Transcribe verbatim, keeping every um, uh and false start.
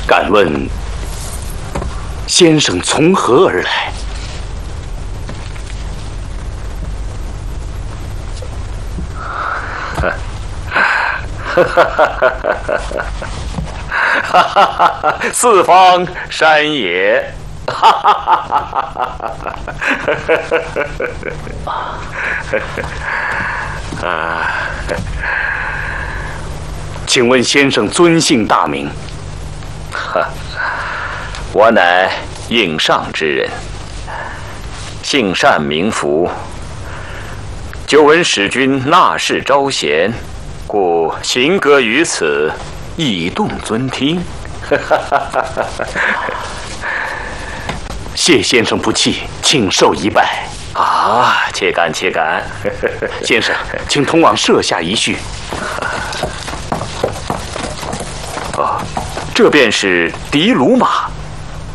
敢问先生从何而来？四方山野。啊，请问先生尊姓大名？ 哈，我乃应上之人，姓单名福。久闻使君纳仕招贤，故行歌于此，以动尊听。 谢先生不弃，请受一拜。 啊，且赶且赶。 先生，请同往舍下一叙。 哦，这便是的卢马。